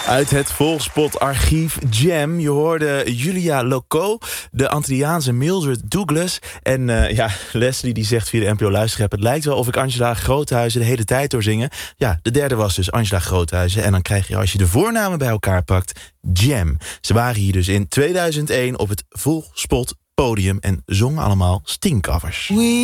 Uit het Volkspotarchief Jam. Je hoorde Julia Loco, de Antilliaanse Mildred Douglas. En Leslie die zegt via de NPO Luisterrap... het lijkt wel of ik Angela Groothuizen de hele tijd doorzingen. Ja, de derde was dus Angela Groothuizen. En dan krijg je, als je de voornamen bij elkaar pakt, Jam. Ze waren hier dus in 2001 op het Volkspot podium en zongen allemaal Sting-covers.